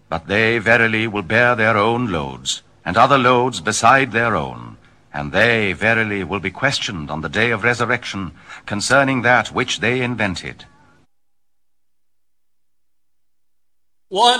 But they verily will bear their own loads, and other loads beside their own. And they verily will be questioned on the day of resurrection concerning that which they invented.